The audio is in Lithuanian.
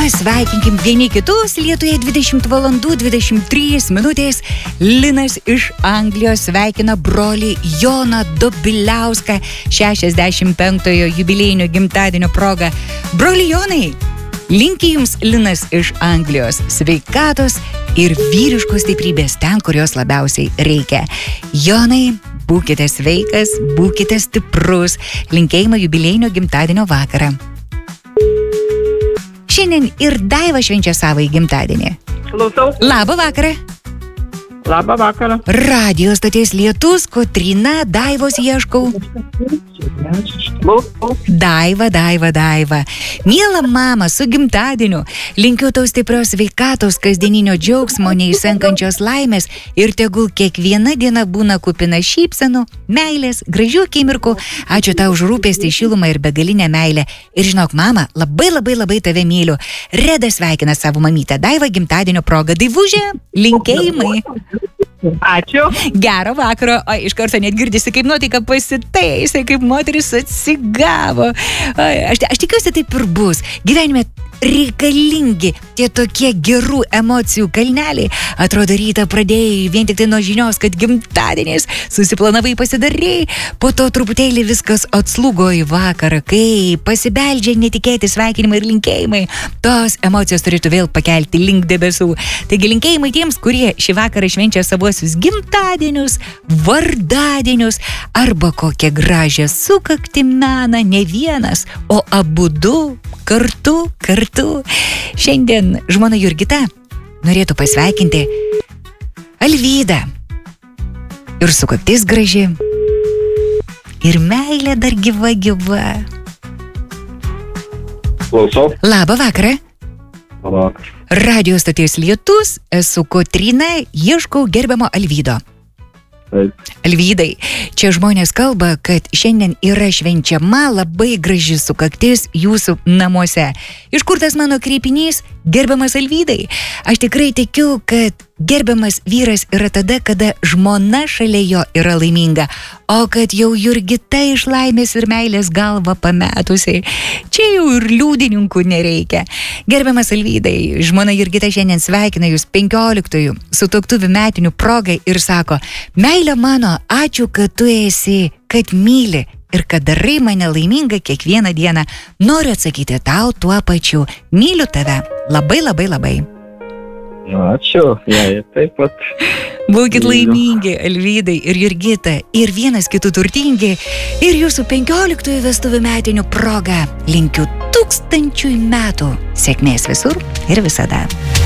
Pasveikinkim vieni kitus. Lietuvėje 20 valandų 23 minutės. Linas iš Anglijos sveikina brolį Joną Dobiliauską 65-ojo jubiliejinio gimtadienio proga. Broli Jonai, linki jums Linas iš Anglijos sveikatos ir vyriškos stiprybės ten, kur jos labiausiai reikia. Jonai, būkite sveikas, būkite stiprus. Linkėjimą jubiliejinio gimtadienio vakarą. Šiandien ir Daiva švenčia savąjį gimtadienį. Klausau. Labą vakarą. Labą vakarą. Radio stoties Lietus, Kotryna, Daivos ieškau. Daiva. Miela mama, su gimtadieniu. Linkiu tau stiprios sveikatos, kasdieninio džiaugsmo, neišsenkančios laimės ir tegul kiekviena diena būna kupina šypsenų, meilės, gražių akimirkų. Ačiū tau už rūpestį, šilumą ir begalinę meilę. Ir žinok, mama, labai tave myliu. Reda sveikina savo mamytę Daivą gimtadienio proga. Daivužė, linkėjimai. Ačiū. Gero vakaro. O iš karto net girdisi, kaip nuotaika pasitaisė, kaip moteris atsigavo. Aš tikiuosi taip ir bus. Gyvenime reikalingi tie tokie gerų emocijų kalneliai. Atrodo, rytą pradėjai vien tik tai nuo žinios, kad gimtadienis, susiplanavai, pasidarei, po to truputėlį viskas atslūgo į vakarą, kai pasibeldžia netikėti sveikinimai ir linkėjimai. Tos emocijos turėtų vėl pakelti link debesų. Taigi linkėjimai tiems, kurie šį vakarą švenčia savuosius gimtadienius, vardadienius arba kokią gražią sukaktį mena ne vienas, o abudu kartu. Šiandien žmona Jurgita norėtų pasveikinti Alvydą. Ir sukaktis graži. Ir meilė dar gyva. Klausau. Labą vakarą. Labą vakarą. Radio stoties Lietus, esu Kotryna, ieškau gerbiamo Alvydo. Taip. Alvydai, čia žmonės kalba, kad šiandien yra švenčiama labai graži sukaktis jūsų namuose. Iš kur tas mano kreipinys? Gerbiamas Alvydai, aš tikrai tikiu, kad gerbiamas vyras yra tada, kada žmona šalia jo yra laiminga, o kad jau Jurgita iš laimės ir meilės galvą pametusiai, čia jau ir liudininkų nereikia. Gerbiamas Alvydai, žmona Jurgita šiandien sveikina jūs 15-ųjų sutuoktuvių metinių progai ir sako: meilė mano, ačiū, kad tu esi, kad myli ir kad darai mane laimingą kiekvieną dieną. Noriu atsakyti tau tuo pačiu. Myliu tave. Labai. Ačiū. Jai, taip pat. Būkit laimingi, Alvydai ir Jurgita, ir vienas kitų turtingi. Ir jūsų 15-ųjų vestuvių metinių proga linkiu 1000 metų. Sėkmės visur ir visada.